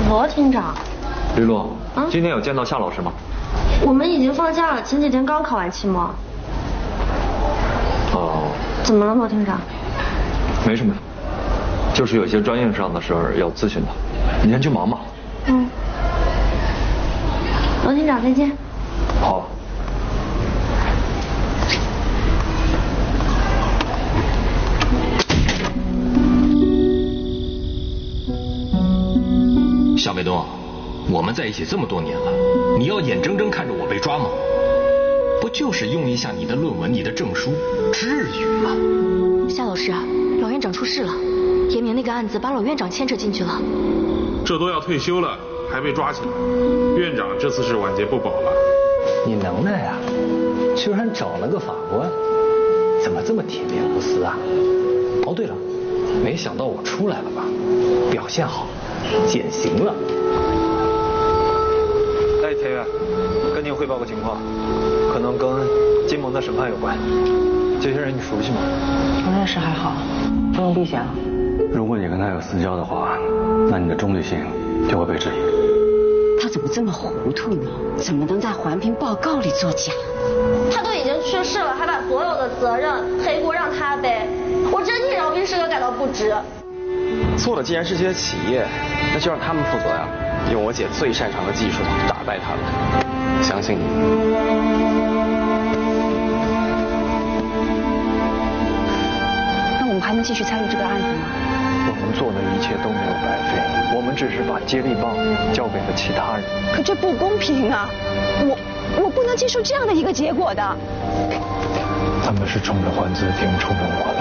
罗厅长， 吕璐，今天有见到夏老师吗？ 我们已经放假了，前几天刚考完期末。 哦。 怎么了，罗厅长？ 没什么，就是有些专业上的事儿要咨询他，你先去忙吧。 罗厅长再见。 好。 夏卫东，我们在一起这么多年了，你要眼睁睁看着我被抓吗？不就是用一下你的论文、你的证书，至于吗？ 夏老师，老院长出事了，严明那个案子把老院长牵扯进去了。 这都要退休了，还被抓起来，院长这次是晚节不保了。 你能耐呀，居然找了个法官，怎么这么铁面无私啊？哦，对了，没想到我出来了吧？表现好，减刑了。 哎，田院，跟您汇报个情况，可能跟金盟的审判有关。这些人你熟悉吗？ 我认识还好，不用避嫌了。 如果你跟他有私交的话，那你的中立性就会被质疑。 他怎么这么糊涂呢？怎么能在环评报告里作假？ 他都已经去世了，还把所有的责任黑锅让他背，我真替饶斌师哥感到不值。 错的既然是些企业，那就让他们负责呀，用我姐最擅长的技术打败他们，相信你。 那我们还能继续参与这个案子吗？ 我们做的一切都没有白费，我们只是把接力棒交给了其他人。 可这不公平啊！我不能接受这样的一个结果的。 他们是冲着还资庭出门过来。